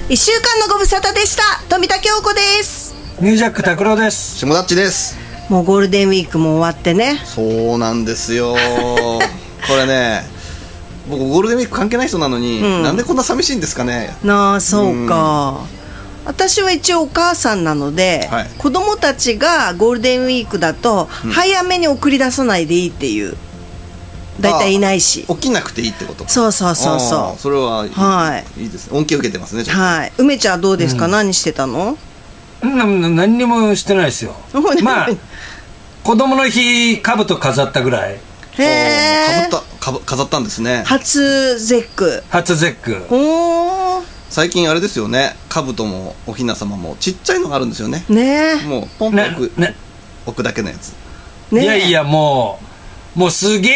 1週間のご無沙汰でした。富田京子です。 ミュージャック拓郎です。 下田っちです。 もうゴールデンウィークも終わってね。 そうなんですよこれね、僕ゴールデンウィーク関係ない人なのに、なんでこんな寂しいんですかね。 なあ、そうか。私は一応お母さんなので、はい、子供たちがゴールデンウィークだと早めに送り出さないでいいっていう、だいたいいないし起きなくていいってこと。 そうそうそうそう。 それは、はい、いいですね。恩恵受けてますね。 はい。梅ちゃんはどうですか、何してたの？ 何にもしてないですよまあ子供の日兜飾ったぐらい。 へえ。 飾ったんですね。 初節句。 初節句。 おー、 最近あれですよね、兜もお雛様もちっちゃいのがあるんですよね。 ねえ、 もうポンと置くだけのやつ。 いやいや、もうすげえ